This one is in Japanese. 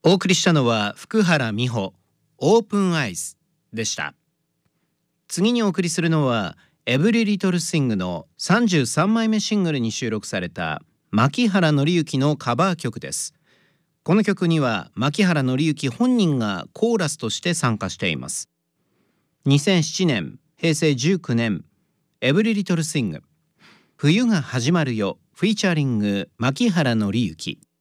お送りしたのは福原美穂オープンアイズでした。次にお送りするのはエブリリトルシングの33枚目シングルに収録された牧原紀之のカバー曲です。この曲には牧原紀之本人がコーラスとして参加しています。2007年平成19年エブリリトルシング冬が始まるよフィーチャリング牧原紀之。